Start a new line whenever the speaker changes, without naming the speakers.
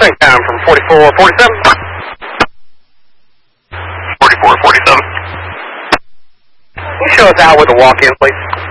Tank down from 4447.
4447.
Can you show us out with a walk-in, please?